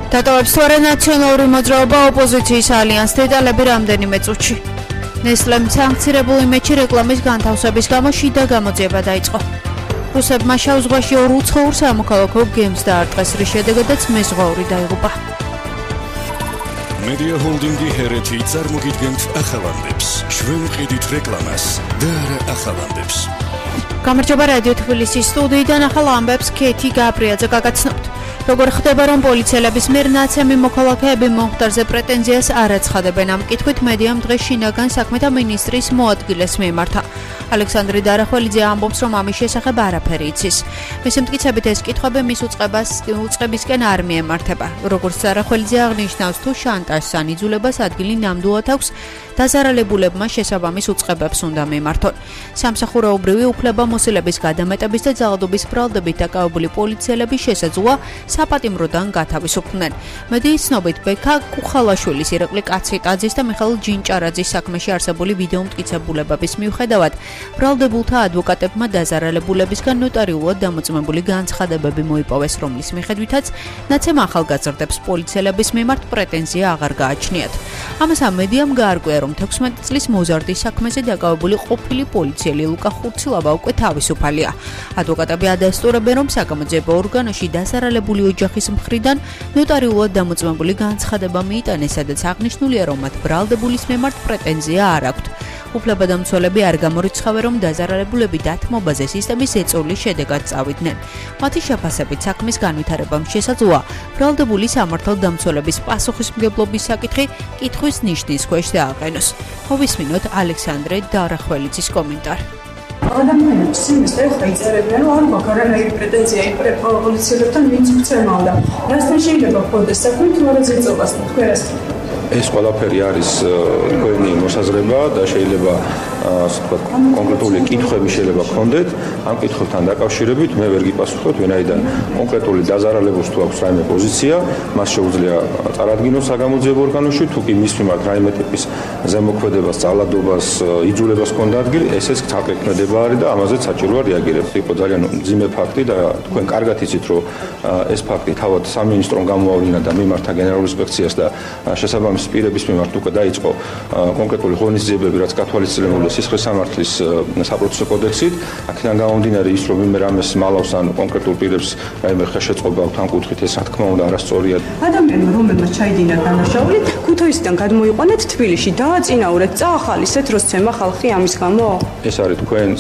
დატოვებს თუ არა ნაციონალური მოძრაობა ოპოზიციის ალიანს დეტალები რამდენიმე წუთში. ნესლემ სანქცირებულ იმედში რეკლამის განთავსების გამო შიდა გამოძიება დაიწყო. რუსებმა შავ ზღვაში ორ უცხოურ სამოქალაქო გემს დაარტყეს, რის შედეგადაც მეზღვაური დაიღუპა. Media Holding-ი ჰერეთი წარმოგიდგენთ ახალამდებს. ჩვენ ვყიდით რეკლამას და არა ახალამდებს. გამარჯობა რადიო თბილისის სტუდიიდან ახალ ამბებს ქეთი გაბრიაძე გაგაცნობთ. როგორ ხდება რომ პოლიციელების მიერ ნაცემი მოქალაქეები მომხდარზე პრეტენზიას არ აცხადებენ, ამ კითხვით მედიამ დღეს შინაგან საქმეთა მინისტრის მოადგილეს მიემართა. ალექსანდრე დარახველიძე ამბობს, რომ ამის შესახებ არაფერი იცის. მისი მტკიცებით ეს კითხვები მის უწყებისკენ არ მიემართება. როგორც დარახველიძე აღნიშნავს, თუ შანტაჟს ან იძულებას ადგილი ნამდვილად აქვს, დაზარალებულებმა შესაბამის უწყებებს უნდა მიემართონ. სამსახურეობრივი უფლებამოსილების გადამეტების და ძალადობის ბრალდებით დაკავებული პოლიციელების შესაძლოა საპატიმროდან გათავისუფლდნენ. მედიის ცნობით ბექა კუხალაშვილის, ირაკლი კაციტაძის და მიხეილ ჯინჭარაძის საქმეში არსებული ვიდეო მტკიცებულებების მიუხედავად, ბრალდებულთა ადვოკატებმა დაზარალებულებისგან ნოტარიულად დამოწმებული განცხადებები მოიპოვეს, რომლის მიხედვითაც ნაცემ ახალგაზრდებს პოლიციელების მიმართ პრეტენზია აღარ გააჩნიათ. ამას ამ მედიამ გაარკვია, რომ 16 წლის მოზარდის საქმეზე დაკავებული ყოფილი პოლიციელი ლუკა ხურცილავა უკვე თავისუფალია. ადვოკატები ადასტურებენ, რომ საგამოძიებო ორგანოში დაზარალებული ოჯახის მხრიდან ნოტარიულად დამოწმებული განცხადება მიიტანეს, სადაც აღნიშნულია, რომ მათ ბრალდებულის მიმართ პრეტენზია არ აქვთ. უფლებადამცველები არ გამორიცხავენ, რომ დაზარალებულები დათმობაზე სისტემის ეწოლის შედეგად წავიდნენ. მათი შეფასებით საქმის განვითარებამ შესაძლოა ბრალდებული სამართალდამცველების პასუხისმგებლობის საკითხი კითხვის ნიშნის ქვეშ დააყენოს. მოვისმინოთ ალექსანდრე დარახველიძის კომენტარი. ადამიანებს იმის ეხლა იწერებიან, რომ არ მაქვს არანაირი პრეტენზია პოლიციელებთან, ვინც გწემავდა. რასთან შეიძლება გქონდეს საქმე, თუ არა ზეწობასთან, თქვენ რასთან? ეს ყველაფერი არის თქვენი მოსაზრება და შეიძლება ასე ვთქვათ, კონკრეტული კითხვები შეიძლება გქონდეთ. ამ კითხვებთან დაკავშირებით მე ვერ გიპასუხოთ, ვინაიდან კონკრეტული დაზარალებულს თუ აქვს რაიმე პოზიცია, მას შეუძლია წარადგინოს საგამოძიებო ორგანოში, თუ კი მის მიმართ რაიმე ტიპის ზემოქმედებას, ძალადობას, იძულებას ჰქონდა ადგილი, ესეც საკითხმედება არის და ამაზეც საჭიროა რეაგირება. იყო ძალიან მძიმე ფაქტი და თქვენ კარგად იცით, რომ ეს ფაქტი თავად სამინისტრომ გამოავლინა და მიმართა გენერალურ ინსპექციას და შესაბამის პირების მიმართ უკვე დაიწყო კონკრეტული ღონისძიებები, რაც გათვალისწინებულია სისხლის სამართლის საპროცესო კოდექსით. აქედან გამომდინარე ის, რომ ვინმე რამეს მალავს ან კონკრეტულ პირებს რაიმე ხელშეწყობა აქვს ამ კუთხით, ეს რა თქმა უნდა არასწორია. ადამიანმა რომელმაც ჩაიდინა დანაშაული, ქუთაისიდან გადმოიყვანეთ თბილისში, დააწინაურეთ, წაახალისეთ, რომ სცემა ხალხი ამის გამო? ეს არის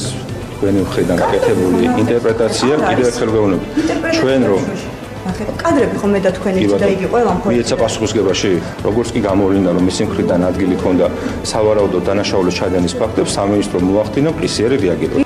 თქვენი მხრიდან გაკეთებული ინტერპრეტაცია, კიდევ ერთხელ ვეუბნები. ჩვენ რომ კადრები ხომ და თქვენი და იგი ყველა მხოლოდ მიეცა პასუხისგებაში, როგორც კი გამოვლინდა, რომ მისი მხრიდან ადგილი ჰქონდა სავარაუდო დანაშაულის ჩადენის ფაქტებს, სამინისტრო მოახდინა პრესიერი რეაგირება.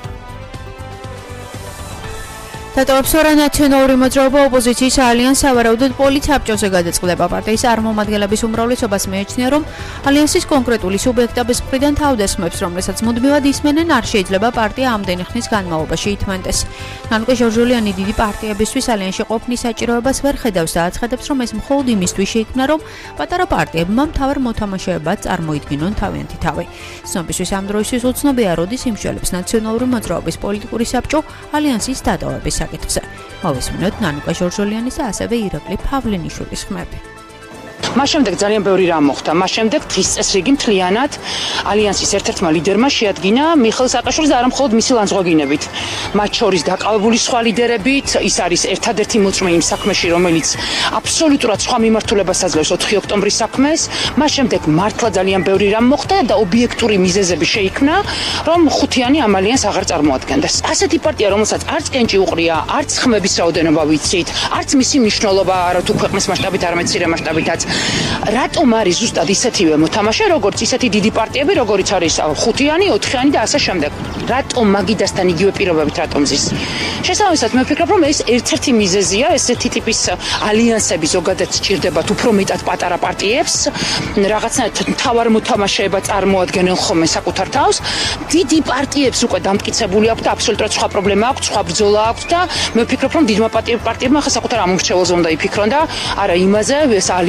დატოვებს თუ არა ნაციონალური მოძრაობა ოპოზიციის ალიანს სავარაუდოდ პოლიცსაბჭოზე გადაწყდება. პარტიის წარმომადგენლების უმრავლესობას მიაჩნია, რომ ალიანსის კონკრეტული სუბიექტების მხრიდან თავდასხმებს, რომლებსაც მუდმივად ისმენენ, არ შეიძლება პარტია ამდენი ხნის განმავლობაში ითმენდეს. ნანუკა ჟორჟოლიანი დიდი პარტიებისთვის ალიანსში ყოფნის საჭიროებას ვერ ხედავს და აცხადებს, რომ ეს მხოლოდ იმისთვის შეიქმნა, რომ პატარა პარტიებმა მთავარ მოთამაშეებად წარმოიდგინონ თავიანთი თავი. ცნობისთვის ამ დროისთვის უცნობია, როდის იმშველებს ნაციონალური მოძრაობის პოლიტიკური საბჭო ალიანსის დატოვების საკითხზე. მოვისმინოთ ნანუკა ჟორჟოლიანის და ასევე ირაკლი ფავლენიშვილის ხმები. მას შემდეგ ძალიან ბევრი რამ მოხდა. მას შემდეგ დღის წესრიგი მთლიანად ალიანსის ერთ-ერთმა ლიდერმა შეადგინა მიხეილ სააკაშვილის და არა მხოლოდ მისი ლანძღვაგინებით. მათ შორის დაკავებული სხვა ლიდერებით, ის არის ერთადერთი მოწმე იმ საქმეში, რომელიც აბსოლუტურად სხვა მიმართულებას აძლევს 4 ოქტომბრის საქმეს. მას შემდეგ მართლა ძალიან ბევრი რამ მოხდა და ობიექტური მიზეზები შეიქმნა, რომ ხუთიანი ამ ალიანსს აღარ წარმოადგენდეს. ასეთი პარტია, რომელსაც არც კენჭი უყრია, არც ხმების რაოდენობა ვიცით, არც მისი მნიშვნელობა არა თუ ქვეყნის მასშტაბით, არამედ მცირე მასშტაბითაც. რატომ არის ზუსტად ისეთივე მოთამაშე, როგორც ისეთი დიდი პარტიები, როგორიც არის ხუთიანი, 4-იანი და ასე შემდეგ. რატომ მაგიდასთან იგივე პირობებით რატომ ზის? შესაბამისად, მე ვფიქრობ, რომ ეს ერთ-ერთი მიზეზია, ესეთი ტიპის ალიანსები ზოგადად სჭირდებათ უფრო მეტად პატარა პარტიებს, რაღაცნაირად მთავარ მოთამაშეებად წარმოადგენენ ხოლმე საკუთარ თავს. დიდი პარტიებს უკვე დამტკიცებული აქვს და აბსოლუტურად სხვა პრობლემა აქვს, სხვა ბრძოლა აქვს და მე ვფიქრობ, რომ დიდმა პარტიებმა ახლა საკუთარ ამომრჩეველზე უნდა იფიქრონ და არა იმაზე, ეს ალიანსი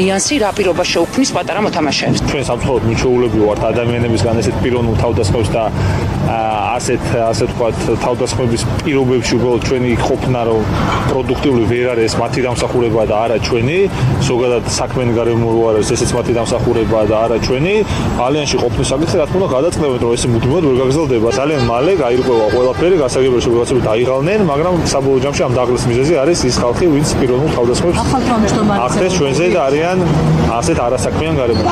რა პირობა შეუქმნის პატარა მოთამაშეებს. ჩვენ სამწუხაროდ მიჩვეულები ვართ ადამიანებისგან ესეთ პიროვნულ თავდასხმებს და ასე ვთქვათ თავდასხმების პირობებში უბრალოდ ჩვენი ყოფნა რომ პროდუქტიული ვერ არის მათი დამსახურება და არა ჩვენი, ზოგადად საქმენი გარემო რო არის ესეც მათი დამსახურება და არა ჩვენი, ალიანსში ყოფნის საკითხი რა თქმა უნდა გადაწყდებათ რომ ესე მუდმივად ვერ გაგრძელდება. ძალიან მალე გაირკვევა ყველაფერი, გასაგებია რომ რაღაცები დაიღალნენ, მაგრამ საბოლოო ჯამში ამ დაღლის მიზეზი არის ის ხალხი, ვინც პიროვნულ თავდასხმებს ახდენს ჩვენზე და არიან ასეთ არასაქმიან გარემოში.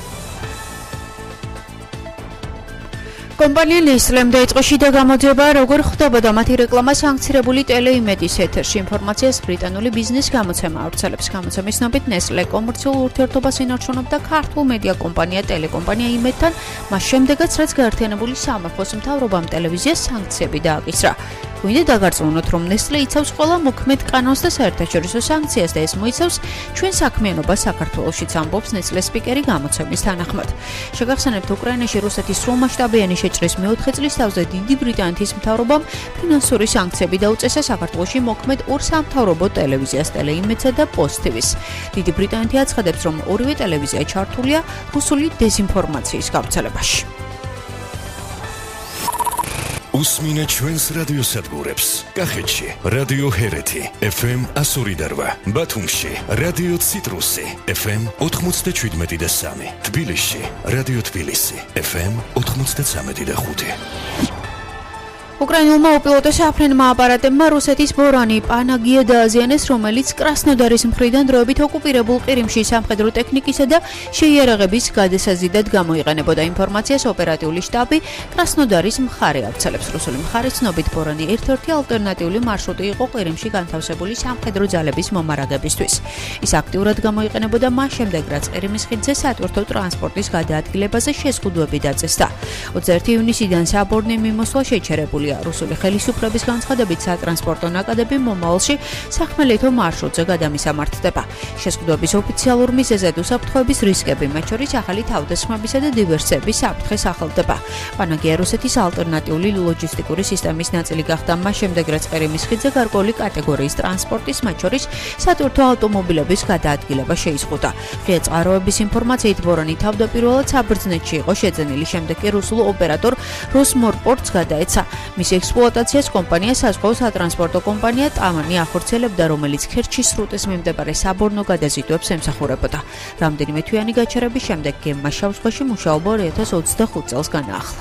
კომპანია Nestlé-მ დაიწყო შიდა გამოძიება, როგორ ხდებოდა მათი რეკლამა სანქცირებული ტელეიმედიის ეთერში. ინფორმაციას ბრიტანული ბიზნეს გამოცემა ავრცელებს. გამოცემის ცნობით Nestlé კომერციულ ურთიერთობას ინარჩუნებდა ქართულ მედია კომპანია ტელეკომპანია იმედთან, მას შემდეგაც რაც გაერთიანებული სამეფოს მთავრობამ ტელევიზიას სანქციები დააკისრა. გვინდა დაგარწმუნოთ, რომ Nestlé იცავს ყველა მოქმედ კანონს და საერთაშორისო სანქციას და ეს მოიცავს ჩვენ საქმიანობას საქართველოშიც, ამბობს Nestlé სპიკერი გამოცემის თანახმად. შეგახსენებთ, უკრაინაში რუსეთის სრულმასშტაბიანი შეჭრის მეოთხე წლის თავზე დიდი ბრიტანეთის მთავრობამ ფინანსური სანქციები დაუწესა საქართველოში მოქმედ ორ სამთავრობო ტელევიზიას ტელეიმედსა და პოსტ-ტივის. დიდი ბრიტანეთი აცხადებს, რომ ორივე ტელევიზია ჩართულია რუსული დეზინფორმაციის გავრცელებაში. უსმინე ჩვენს რადიოსადგურებს. კახეთში რადიო ჰერეთი FM 102.8, ბათუმში რადიო ციტრუსი FM 97.3, თბილისში რადიო თბილისი FM 93.5. უკრაინულმა უპილოტო საფრენმა აპარატებმა რუსეთის ბორანი პანაგია დააზიანეს, რომელიც კრასნოდარის მხრიდან დროებით ოკუპირებულ ყირიმში სამხედრო ტექნიკისა და შეიარაღების გადასაზიდად გამოიყენებოდა. ინფორმაციას ოპერატიული შტაბი კრასნოდარის მხარე ავრცელებს. რუსული მხარის ცნობით ბორანი ერთ-ერთი ალტერნატიული მარშრუტი იყო ყირიმში განთავსებული სამხედრო ძალების მომარაგებისთვის. ის აქტიურად გამოიყენებოდა მას შემდეგ, რაც ყირიმის ხიდზე სატვირთო ტრანსპორტის გადაადგილებაზე შეზღუდვები დაწესდა. 21 ივნისიდან საბორნე მიმოსვლა შეჩერებული. რუსული ხელისუფლების განცხადებით სატრანსპორტო ნაკადები მომავალში სახმელეთო მარშრუტზე გადამისამართდება. შეზღუდვების ოფიციალურ მიზეზად უსაფრთხოების რისკები, მათ შორის ახალი თავდასხმებისა და დივერსიების საფრთხე სახელდება. პანაგია რუსეთის ალტერნატიული ლოჯისტიკური სისტემის ნაწილი გახდა მას შემდეგ, რაც ყირიმის ხიდზე გარკვეული კატეგორიის ტრანსპორტის, მათ შორის სატვირთო ავტომობილების გადაადგილება შეიზღუდა. ღია წყაროების ინფორმაციით ბორანი თავდაპირველად საბერძნეთში იყო შეძენილი, შემდეგ კი რუსულ ოპერატორ როსმორპორტს გადაეცა. მის ექსპლუატაციას კომპანია საზღვაო სატრანსპორტო კომპანია ტამანი ახორციელებდა, რომელიც ქერჩის სრუტეს მიმდებარე საბორნო გადაზიდვებს ემსახურებოდა. რამდენიმე თვიანი გაჩერების შემდეგ გემმა შავ ზღვაში მუშაობა 2025 წელს განაახლა.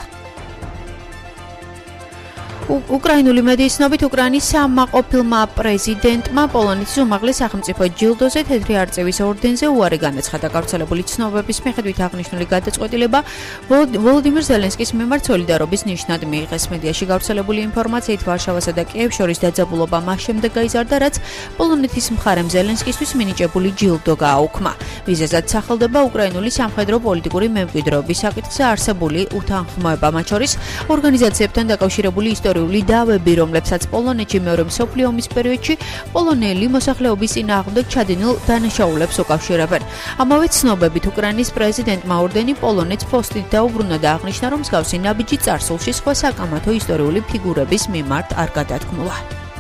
უკრაინული მედიის ცნობით, უკრაინის სამაყოფილმა პრეზიდენტმა პოლონეთის უმაღლეს სახელმწიფო ჯილდოზე თეთრი არწივის ორდენზე უარი განაცხადა. გავრცელებული ცნობების მიხედვით აღნიშნული გადაწყვეტილება ვოლოდიმირ ზელენსკის მიმართ სოლიდარობის ნიშნად მიიღეს. მედიაში გავრცელებული ინფორმაციით ვარშავასა და კიევს შორის დაძაბულობა მას შემდეგ გაიზარდა, რაც პოლონეთის მხარემ ზელენსკისთვის მინიჭებული ჯილდო გააუქმა. მიზეზად სახელდება უკრაინული სამხედრო პოლიტიკური მემკვიდრეობის საკითხზე არსებული უთანხმოება, მათ შორის ორგანიზაციებთან დაკავშირებული დავები, რომლებსაც პოლონეთში მეორე მსოფლიო ომის პერიოდში პოლონელი მოსახლეობის წინააღმდეგ ჩადენილ დანაშაულებს უკავშირებენ. ამავე ცნობებით უკრაინის პრეზიდენტმა ორდენი პოლონეთს ფოსტით დაუბრუნა და აღნიშნა, რომ მსგავსი ნაბიჯი წარსულში სხვა საკამათო ისტორიული ფიგურების მიმართ არ გადათქმულა.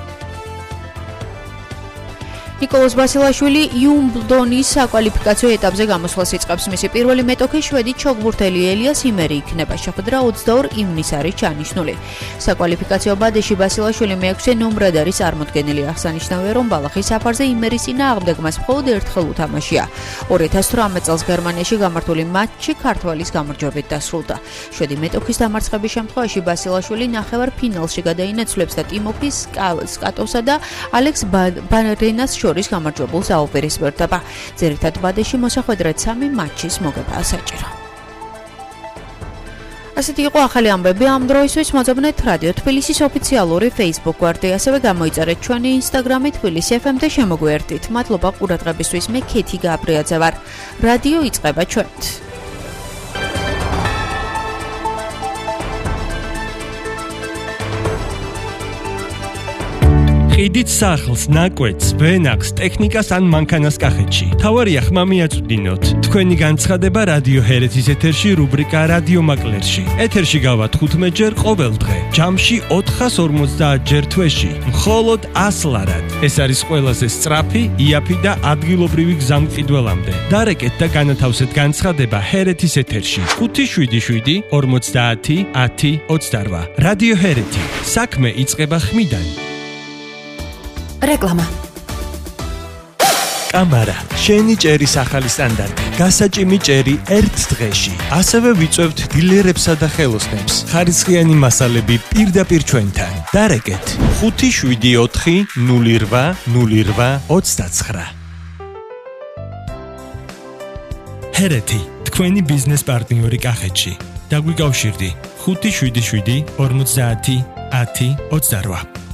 ნიკოლოზ ბასილაშვილი იუმბლდონის საკვალიფიკაციო ეტაპზე გამოსვლას იწყებს. მისი პირველი მეტოქე შვედი ჩოგბურთელი ელიას იმერი იქნება. შეხვედრა 22 ივნისს არის ჩანიშნული. საკვალიფიკაციო ბადეში ბასილაშვილი მე-6 ნომრად არის წარმოდგენილი. აღსანიშნავია, რომ ბალახის საფარზე იმერის წინააღმდეგ მას მხოლოდ ერთხელ უთამაშია. 2018 წელს გერმანიაში გამართული მატჩი ქართველის გამარჯვებით დასრულდა. შვედი მეტოქის დამარცხების შემთხვევაში ბასილაშვილი ნახევარფინალში გადაინაცვლებს და ტიმოფი სკატოვსა და ალექს ბანერენას შორის გამარჯვებულს აუპირისპირდება. ძირითად ბადეში მოსახვედრად 3 მატჩის მოგებაა საჭირო. ასეთი იყო ახალი ამბები ამ დროისთვის. მოძებნეთ რადიო თბილისის ოფიციალური Facebook გვერდი, ასევე გამოიწერეთ ჩვენი Instagram-ი თბილისი FM და შემოგვიერთდით. მადლობა ყურადღებისთვის. მე ქეთი გაბრიაძე ვარ. რადიო იწყება ჩვენით. ყიდით სახლს, ნაკვეთს, ვენახს, ტექნიკას ან მანქანას კახეთში. თავარია ხმა მიაწვდინოთ. თქვენი განცხადება რადიო ჰერეთის ეთერში რუბრიკა რადიო მაკლერში. ეთერში გავა 15 ჯერ ყოველ დღე. ჯამში 450 ჯერ თვეში. მხოლოდ 100 ლარად. ეს არის ყველაზე სწრაფი, იაფი და ადგილობრივი გზა მყიდველამდე. დარეკეთ და განათავსეთ განცხადება ჰერეთის ეთერში. 577 50 10 28. რადიო ჰერეთი. საქმე იწყება ხმიდან. რეკლამა. კამარა, შენი ჭერის ახალი სტანდარტი. გასაჭიმი ჭერი ერთ დღეში. ასევე ვიწევთ დილერებსა და ხელოსნებს. ხარისხიანი მასალები პირდაპირ ჩვენთან. დარეკეთ 574 08 08 29. ჰერეთი, თქვენი ბიზნეს პარტნიორი კახეთში. დაგვიკავშირდი 577 50 10 28.